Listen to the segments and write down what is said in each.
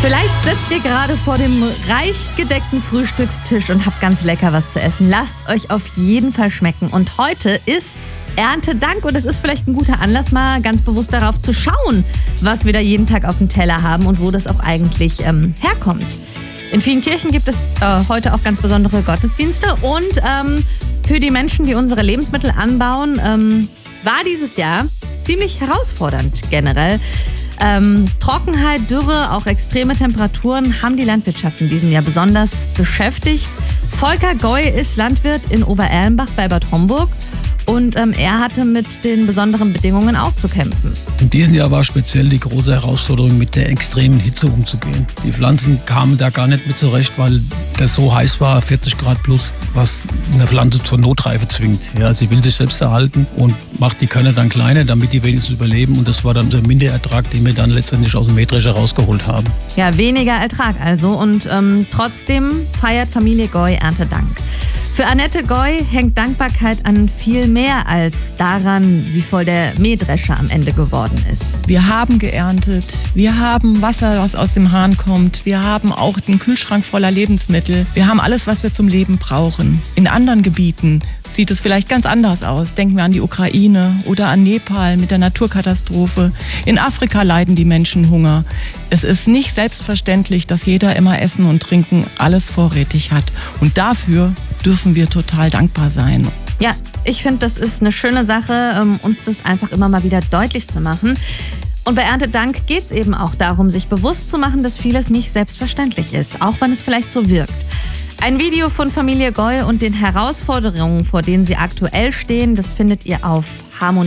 Vielleicht sitzt ihr gerade vor dem reich gedeckten Frühstückstisch und habt ganz lecker was zu essen. Lasst euch auf jeden Fall schmecken. Und heute ist Erntedank und es ist vielleicht ein guter Anlass, mal ganz bewusst darauf zu schauen, was wir da jeden Tag auf dem Teller haben und wo das auch eigentlich herkommt. In vielen Kirchen gibt es heute auch ganz besondere Gottesdienste und für die Menschen, die unsere Lebensmittel anbauen, war dieses Jahr ziemlich herausfordernd generell. Trockenheit, Dürre, auch extreme Temperaturen haben die Landwirtschaft in diesem Jahr besonders beschäftigt. Volker Goy ist Landwirt in Obererlenbach bei Bad Homburg und er hatte mit den besonderen Bedingungen auch zu kämpfen. In diesem Jahr war speziell die große Herausforderung, mit der extremen Hitze umzugehen. Die Pflanzen kamen da gar nicht mit zurecht, weil das so heiß war, 40 Grad plus, was eine Pflanze zur Notreife zwingt. Ja, sie will sich selbst erhalten und macht die Körner dann kleiner, damit die wenigstens überleben. Und das war dann der Minderertrag, den wir dann letztendlich aus dem Mähdrescher rausgeholt haben. Ja, weniger Ertrag also. Und trotzdem feiert Familie Goy Erntedank. Für Annette Goy hängt Dankbarkeit an viel mehr als daran, wie voll der Mähdrescher am Ende geworden ist. Wir haben geerntet, wir haben Wasser, was aus dem Hahn kommt, wir haben auch den Kühlschrank voller Lebensmittel. Wir haben alles, was wir zum Leben brauchen. In anderen Gebieten sieht es vielleicht ganz anders aus. Denken wir an die Ukraine oder an Nepal mit der Naturkatastrophe. In Afrika leiden die Menschen Hunger. Es ist nicht selbstverständlich, dass jeder immer Essen und Trinken alles vorrätig hat. Und dafür dürfen wir total dankbar sein. Ja, ich finde, das ist eine schöne Sache, uns das einfach immer mal wieder deutlich zu machen. Und bei Erntedank geht es eben auch darum, sich bewusst zu machen, dass vieles nicht selbstverständlich ist, auch wenn es vielleicht so wirkt. Ein Video von Familie Goy und den Herausforderungen, vor denen sie aktuell stehen, das findet ihr auf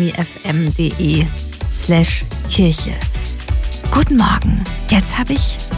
harmoniefm.de/Kirche. Guten Morgen, jetzt habe ich